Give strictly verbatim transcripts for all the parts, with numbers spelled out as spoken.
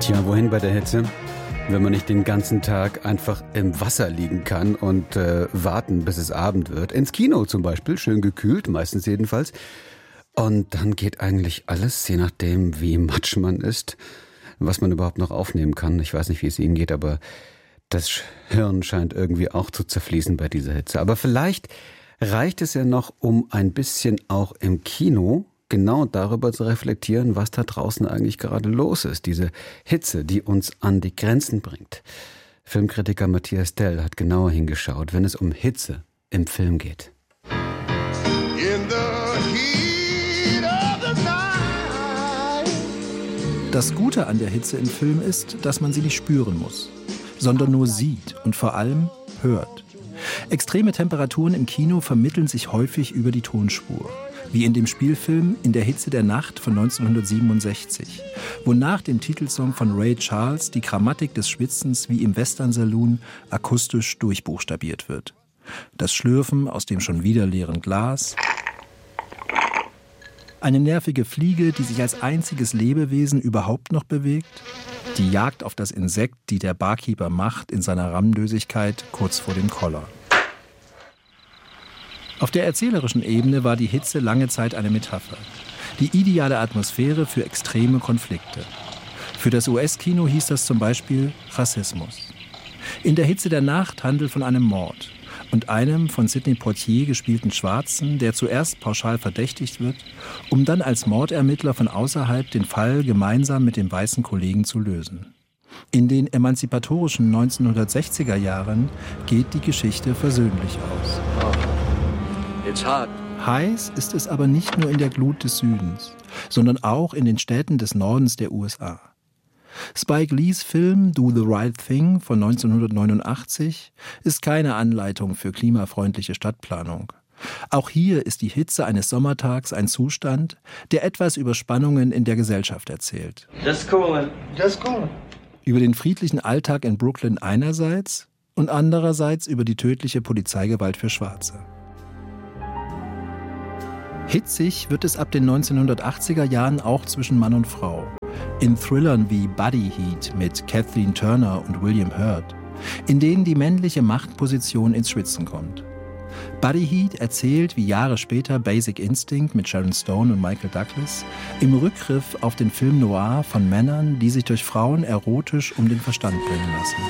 Tja, wohin bei der Hitze? Wenn man nicht den ganzen Tag einfach im Wasser liegen kann und äh, warten, bis es Abend wird. Ins Kino zum Beispiel, schön gekühlt, meistens jedenfalls. Und dann geht eigentlich alles, je nachdem, wie matsch man ist, was man überhaupt noch aufnehmen kann. Ich weiß nicht, wie es Ihnen geht, aber das Hirn scheint irgendwie auch zu zerfließen bei dieser Hitze. Aber vielleicht reicht es ja noch, um ein bisschen auch im Kino genau darüber zu reflektieren, was da draußen eigentlich gerade los ist. Diese Hitze, die uns an die Grenzen bringt. Filmkritiker Matthias Dell hat genauer hingeschaut, wenn es um Hitze im Film geht. Das Gute an der Hitze im Film ist, dass man sie nicht spüren muss, sondern nur sieht und vor allem hört. Extreme Temperaturen im Kino vermitteln sich häufig über die Tonspur. Wie in dem Spielfilm In der Hitze der Nacht von neunzehnhundertsiebenundsechzig, wo nach dem Titelsong von Ray Charles die Grammatik des Schwitzens wie im Western-Saloon akustisch durchbuchstabiert wird. Das Schlürfen aus dem schon wieder leeren Glas, eine nervige Fliege, die sich als einziges Lebewesen überhaupt noch bewegt, die Jagd auf das Insekt, die der Barkeeper macht in seiner Rammlösigkeit kurz vor dem Koller. Auf der erzählerischen Ebene war die Hitze lange Zeit eine Metapher. Die ideale Atmosphäre für extreme Konflikte. Für das U S-Kino hieß das zum Beispiel Rassismus. In der Hitze der Nacht handelt von einem Mord und einem von Sidney Poitier gespielten Schwarzen, der zuerst pauschal verdächtigt wird, um dann als Mordermittler von außerhalb den Fall gemeinsam mit dem weißen Kollegen zu lösen. In den emanzipatorischen neunzehnhundertsechziger Jahren geht die Geschichte versöhnlich aus. Heiß ist es aber nicht nur in der Glut des Südens, sondern auch in den Städten des Nordens der U S A. Spike Lees Film Do the Right Thing von neunzehnhundertneunundachtzig ist keine Anleitung für klimafreundliche Stadtplanung. Auch hier ist die Hitze eines Sommertags ein Zustand, der etwas über Spannungen in der Gesellschaft erzählt. Just cool. Just cool. Über den friedlichen Alltag in Brooklyn einerseits und andererseits über die tödliche Polizeigewalt für Schwarze. Hitzig wird es ab den neunzehnhundertachtziger Jahren auch zwischen Mann und Frau. In Thrillern wie Body Heat mit Kathleen Turner und William Hurt, in denen die männliche Machtposition ins Schwitzen kommt. Body Heat erzählt, wie Jahre später Basic Instinct mit Sharon Stone und Michael Douglas im Rückgriff auf den Film Noir von Männern, die sich durch Frauen erotisch um den Verstand bringen lassen.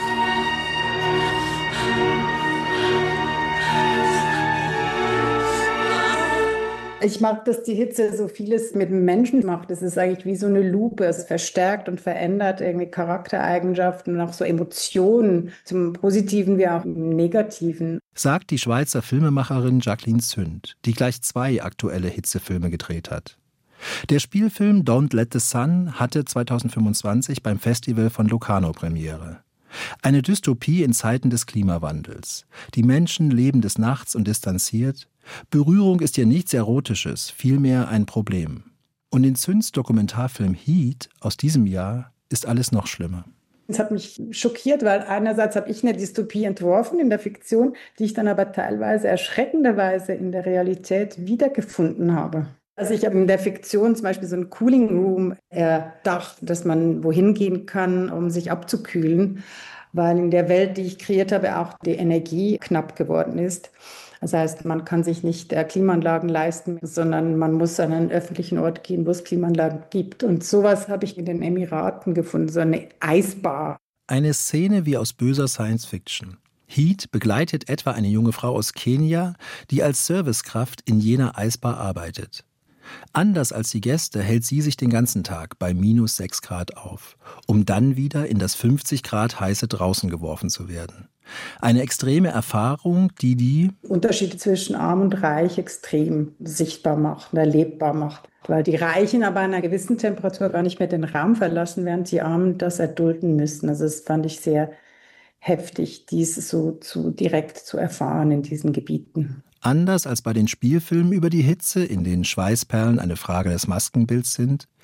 Ich mag, dass die Hitze so vieles mit dem Menschen macht. Es ist eigentlich wie so eine Lupe. Es verstärkt und verändert irgendwie Charaktereigenschaften und auch so Emotionen, zum Positiven wie auch im Negativen. Sagt die Schweizer Filmemacherin Jacqueline Zünd, die gleich zwei aktuelle Hitzefilme gedreht hat. Der Spielfilm Don't Let the Sun hatte zweitausendfünfundzwanzig beim Festival von Locarno Premiere. Eine Dystopie in Zeiten des Klimawandels. Die Menschen leben des Nachts und distanziert. Berührung ist ja nichts Erotisches, vielmehr ein Problem. Und in Zünds Dokumentarfilm Heat aus diesem Jahr ist alles noch schlimmer. Es hat mich schockiert, weil einerseits habe ich eine Dystopie entworfen in der Fiktion, die ich dann aber teilweise erschreckenderweise in der Realität wiedergefunden habe. Also ich habe in der Fiktion zum Beispiel so einen Cooling Room erdacht, dass man wohin gehen kann, um sich abzukühlen, weil in der Welt, die ich kreiert habe, auch die Energie knapp geworden ist. Das heißt, man kann sich nicht äh, Klimaanlagen leisten, sondern man muss an einen öffentlichen Ort gehen, wo es Klimaanlagen gibt. Und sowas habe ich in den Emiraten gefunden, so eine Eisbar. Eine Szene wie aus böser Science-Fiction. Heat begleitet etwa eine junge Frau aus Kenia, die als Servicekraft in jener Eisbar arbeitet. Anders als die Gäste hält sie sich den ganzen Tag bei minus sechs Grad auf, um dann wieder in das fünfzig Grad heiße draußen geworfen zu werden. Eine extreme Erfahrung, die die Unterschiede zwischen Arm und Reich extrem sichtbar macht, erlebbar macht. Weil die Reichen aber an einer gewissen Temperatur gar nicht mehr den Raum verlassen, während die Armen das erdulden müssen. Also das fand ich sehr heftig, dies so zu direkt zu erfahren in diesen Gebieten. Anders als bei den Spielfilmen über die Hitze, in denen Schweißperlen eine Frage des Maskenbilds sind,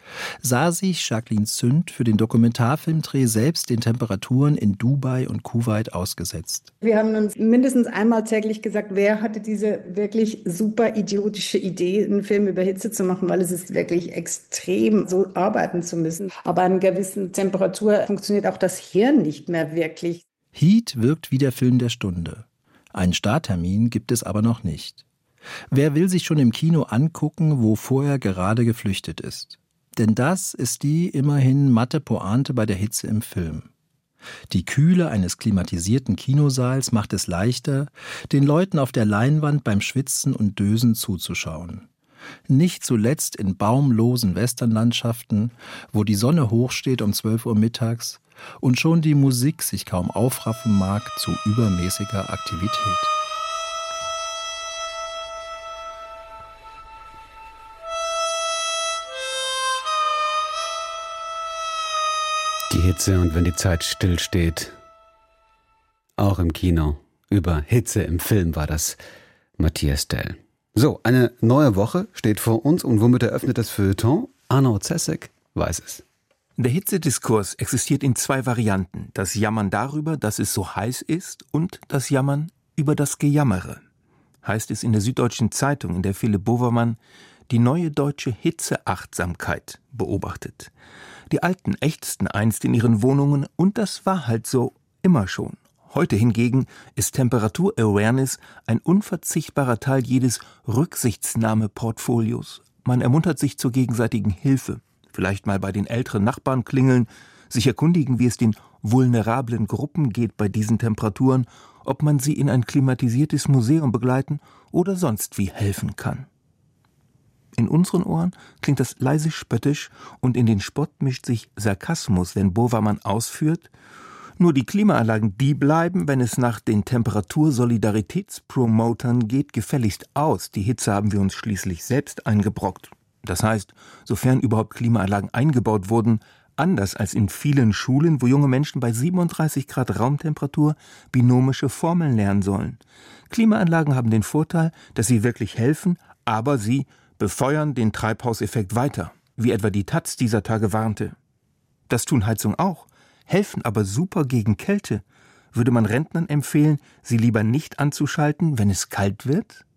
Sah sich Jacqueline Zünd für den Dokumentarfilmdreh selbst den Temperaturen in Dubai und Kuwait ausgesetzt. Wir haben uns mindestens einmal täglich gesagt, wer hatte diese wirklich super idiotische Idee, einen Film über Hitze zu machen, weil es ist wirklich extrem, so arbeiten zu müssen. Aber an einer gewissen Temperatur funktioniert auch das Hirn nicht mehr wirklich. Heat wirkt wie der Film der Stunde. Einen Starttermin gibt es aber noch nicht. Wer will sich schon im Kino angucken, wo vorher gerade geflüchtet ist? Denn das ist die immerhin matte Pointe bei der Hitze im Film. Die Kühle eines klimatisierten Kinosaals macht es leichter, den Leuten auf der Leinwand beim Schwitzen und Dösen zuzuschauen. Nicht zuletzt in baumlosen Westernlandschaften, wo die Sonne hochsteht um zwölf Uhr mittags und schon die Musik sich kaum aufraffen mag zu übermäßiger Aktivität. Die Hitze und wenn die Zeit stillsteht. Auch im Kino. Über Hitze im Film war das Matthias Dell. So, eine neue Woche steht vor uns und womit eröffnet das Feuilleton? Arno Zesek weiß es. Der Hitzediskurs existiert in zwei Varianten. Das Jammern darüber, dass es so heiß ist und das Jammern über das Gejammere. Heißt es in der Süddeutschen Zeitung, in der Philipp Bovermann die neue deutsche Hitzeachtsamkeit beobachtet. Die Alten ächzten einst in ihren Wohnungen und das war halt so immer schon. Heute hingegen ist Temperatur-Awareness ein unverzichtbarer Teil jedes Rücksichtsnahme-Portfolios. Man ermuntert sich zur gegenseitigen Hilfe. Vielleicht mal bei den älteren Nachbarn klingeln, sich erkundigen, wie es den vulnerablen Gruppen geht bei diesen Temperaturen, ob man sie in ein klimatisiertes Museum begleiten oder sonst wie helfen kann. In unseren Ohren klingt das leise spöttisch und in den Spott mischt sich Sarkasmus, wenn Bovermann ausführt, nur die Klimaanlagen, die bleiben, wenn es nach den Temperatursolidaritätspromotern geht, gefälligst aus. Die Hitze haben wir uns schließlich selbst eingebrockt. Das heißt, sofern überhaupt Klimaanlagen eingebaut wurden, anders als in vielen Schulen, wo junge Menschen bei siebenunddreißig Grad Raumtemperatur binomische Formeln lernen sollen. Klimaanlagen haben den Vorteil, dass sie wirklich helfen, aber sie befeuern den Treibhauseffekt weiter, wie etwa die Taz dieser Tage warnte. Das tun Heizungen auch, helfen aber super gegen Kälte. Würde man Rentnern empfehlen, sie lieber nicht anzuschalten, wenn es kalt wird?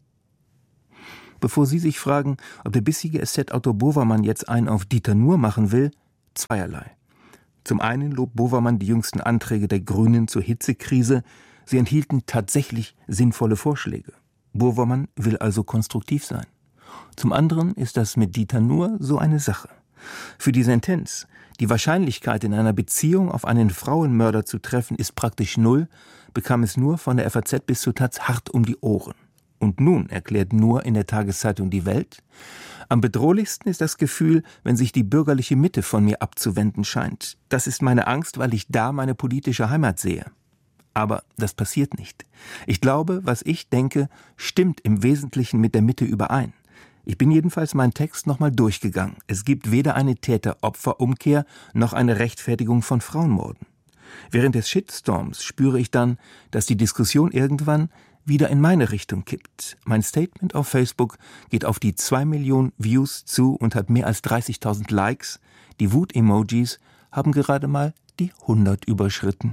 Bevor Sie sich fragen, ob der bissige Ästhet-Autor Bovermann jetzt einen auf Dieter Nuhr machen will, zweierlei. Zum einen lobt Bovermann die jüngsten Anträge der Grünen zur Hitzekrise. Sie enthielten tatsächlich sinnvolle Vorschläge. Bovermann will also konstruktiv sein. Zum anderen ist das mit Dieter Nuhr so eine Sache. Für die Sentenz, die Wahrscheinlichkeit in einer Beziehung auf einen Frauenmörder zu treffen, ist praktisch null, bekam es Nuhr von der F A Z bis zur Taz hart um die Ohren. Und nun, erklärt Nuhr in der Tageszeitung Die Welt, am bedrohlichsten ist das Gefühl, wenn sich die bürgerliche Mitte von mir abzuwenden scheint. Das ist meine Angst, weil ich da meine politische Heimat sehe. Aber das passiert nicht. Ich glaube, was ich denke, stimmt im Wesentlichen mit der Mitte überein. Ich bin jedenfalls meinen Text nochmal durchgegangen. Es gibt weder eine Täter-Opfer-Umkehr noch eine Rechtfertigung von Frauenmorden. Während des Shitstorms spüre ich dann, dass die Diskussion irgendwann wieder in meine Richtung kippt. Mein Statement auf Facebook geht auf die zwei Millionen Views zu und hat mehr als dreißigtausend Likes. Die Wut-Emojis haben gerade mal die hundert überschritten.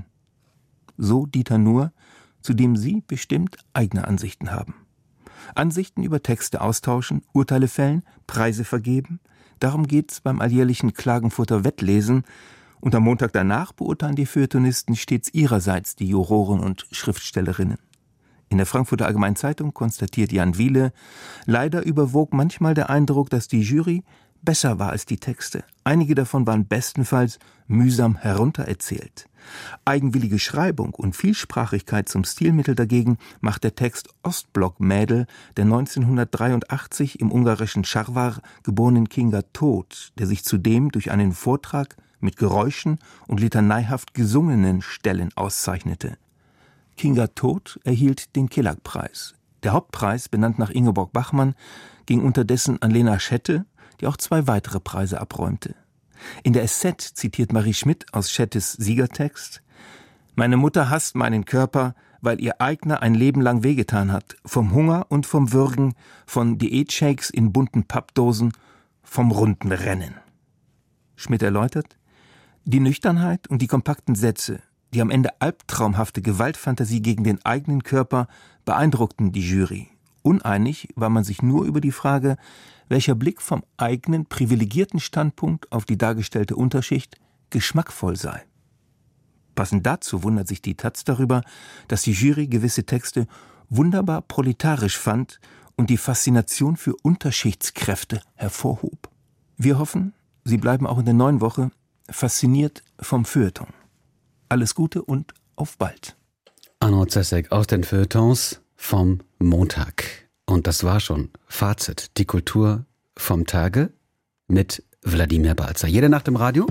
So Dieter Nuhr, zu dem Sie bestimmt eigene Ansichten haben. Ansichten über Texte austauschen, Urteile fällen, Preise vergeben. Darum geht's beim alljährlichen Klagenfurter Wettlesen. Und am Montag danach beurteilen die Feuilletonisten stets ihrerseits die Juroren und Schriftstellerinnen. In der Frankfurter Allgemeinen Zeitung konstatiert Jan Wiele, leider überwog manchmal der Eindruck, dass die Jury besser war als die Texte. Einige davon waren bestenfalls mühsam heruntererzählt. Eigenwillige Schreibung und Vielsprachigkeit zum Stilmittel dagegen macht der Text Ostblock-Mädel der neunzehnhundertdreiundachtzig im ungarischen Charvar geborenen Kinga Tóth, der sich zudem durch einen Vortrag mit Geräuschen und litaneihaft gesungenen Stellen auszeichnete. Kinga Tóth erhielt den Killag-Preis. Der Hauptpreis, benannt nach Ingeborg Bachmann, ging unterdessen an Lena Schette, die auch zwei weitere Preise abräumte. In der S Z zitiert Marie Schmidt aus Schettes Siegertext: »Meine Mutter hasst meinen Körper, weil ihr Eigner ein Leben lang wehgetan hat. Vom Hunger und vom Würgen, von Diätshakes in bunten Pappdosen, vom runden Rennen.« Schmidt erläutert, die Nüchternheit und die kompakten Sätze, die am Ende albtraumhafte Gewaltfantasie gegen den eigenen Körper, beeindruckten die Jury. Uneinig war man sich nur über die Frage, welcher Blick vom eigenen privilegierten Standpunkt auf die dargestellte Unterschicht geschmackvoll sei. Passend dazu wundert sich die Taz darüber, dass die Jury gewisse Texte wunderbar proletarisch fand und die Faszination für Unterschichtskräfte hervorhob. Wir hoffen, Sie bleiben auch in der neuen Woche fasziniert vom Feuilleton. Alles Gute und auf bald. Arno Zesek aus den Feuilletons vom Montag. Und das war schon Fazit. Die Kultur vom Tage mit Wladimir Balzer. Jede Nacht im Radio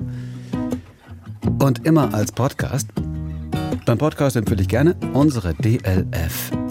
und immer als Podcast. Beim Podcast empfehle ich gerne unsere D L F